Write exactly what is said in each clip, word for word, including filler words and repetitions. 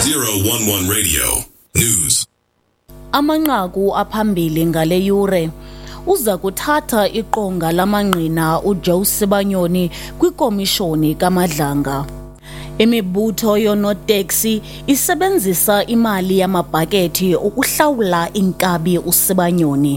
zero one one Radio News. Amanqaku aphambili ngale yure uza kuthatha iqonga lamangqina uJoe Sibanyoni kwikomishoni kaMadlanga. Imibutho yonoteksi isebenzisa imali yamabhakethi ukuhlawula inkabi uSibanyoni.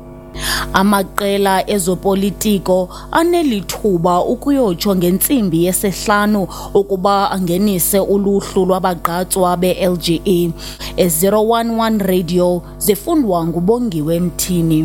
Amaqela ezopolitiko anelithuba ukuyotsho ngentsimbi yesihlanu ukuba angenise uluhlu lwabagqatswa be-L G E. E zero one one Radio zifundwa nguBongiwe Mthini.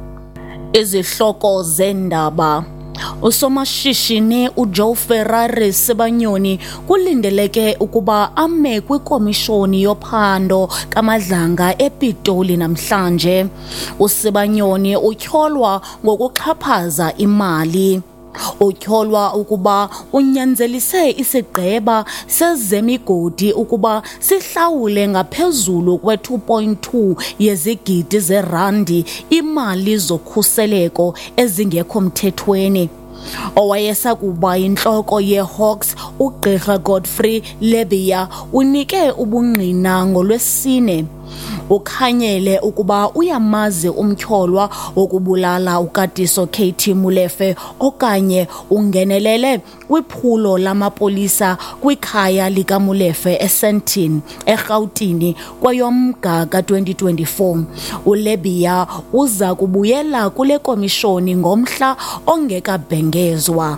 Izihloko zendaba. Usomashishini uJoe Ferrari Sibanyoni kulindeleke ukuba ame kwikomishoni yophando kaMadlanga ePitoli namhlanje. uSibanyoni utyholwa ngokuxhaphaza imali. Utyholwa ukuba unyanzelise isigqeba sezemigodi ukuba sihlawule ngaphezulu kwe two point two yezigidi zerandi imali zokhuseleko ezingekho mthethweni. Owayesakuba intloko yeHawks uGqirha Godfrey Lebeya unike ubungqina ngolwesine. Ukhanyele ukuba uyamazi umtyholwa wokubulala uKatiso K T Molefe okanye ungenelele kwiphulo lamapolisa kwikhaya likaMolefe eSandton eRhawutini kweyomGqa ka twenty twenty-four. uLebeya uza kubuyela kule komishoni ngomhla ongekabhengezwa.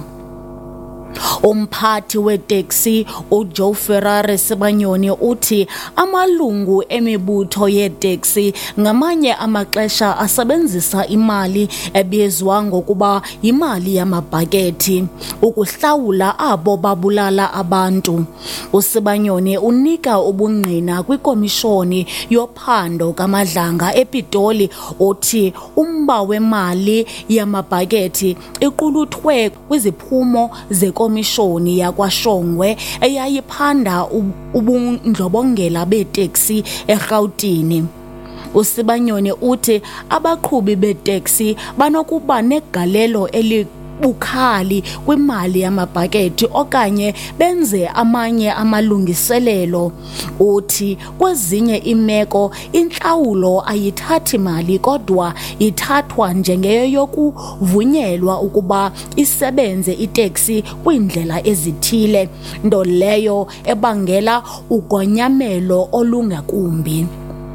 Umphathi weteksi uJoe Ferrari Sibanyoni uthi amalungu emibutho yeteksi ngamanye amaxesha asebenzisa imali ebizwa ngokuba imali yamabhakethi ukuhlawula abo babulala abantu. uSibanyoni unika ubungqina kwikomishoni yophando kaMadlanga ePitoli uthi umba wemali yamabhakethi iquluthwe kwiziphumo zekomishoni komishoni yakwaShongwe eyayiphanda ubundlobongela beteksi eRhawutini. uSibanyoni uthi abaqhubi beteksi banokuba negalelo eli bukhali kwimali yamabhakethi okanye benze amanye amalungiselelo. Uthi kwezinye imeko intlawulo ayithathi mali kodwa ithathwa njengeyokuvunyelwa ukuba isebenze iteksi kwindlela ezithile, nto leyo ebangela ugonyamelo olungakumbi.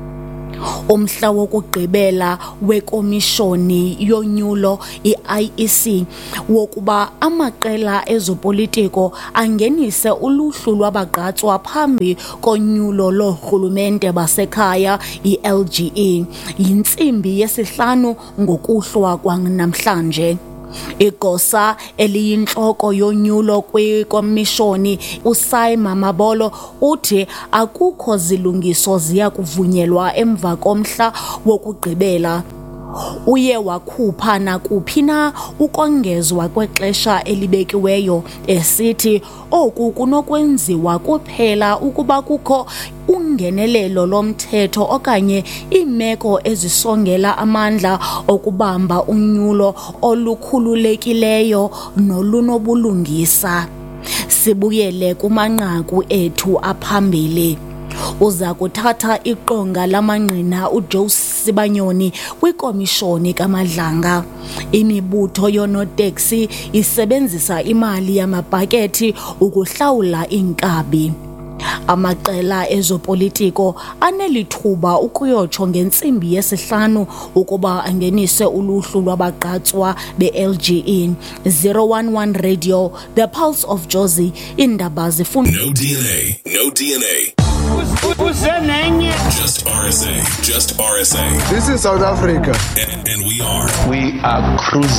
Umhla wokugqibela wekomishoni yonyulo i-I E C wokuba amaqela ezopolitiko angenise uluhlu lwabagqatswa phambi konyulo lorhulumente basekhaya i-L G E yintsimbi yesihlanu ngokuhlwa kwanamhlanje. Igosa eliyintloko yonyulo kwikomishoni uSaima Mabolo uthi akukho zilungiso ziya kuvunyelwa emva komhla wokugqibela. Uye wakhupha nakuphi na ukongezwa kwexesha elibekiweyo esithi oku kunokwenziwa kuphela ukuba kukho ungenelelo lomthetho okanye iimeko ezisongela amandla okubamba unyulo olukhululekileyo nolunobulungisa. Sibuyele kumanqaku ethu aphambili. Uza kuthatha iqonga lamangqina uJoe Sibanyoni kwikomishoni kaMadlanga. Imibutho yonoteksi isebenzisa imali yamabhakethi ukuhlawula inkabi. Amaqela ezopolitiko anelithuba ukuyotsho ngentsimbi yesihlanu ukuba angenise uluhlu lwabagqatswa be-L G E. zero one one Radio, the pulse of Jozi, indaba zifunda. No D N A, no D N A. Just R S A, just R S A. This is South Africa. And, and we are. We are cruising.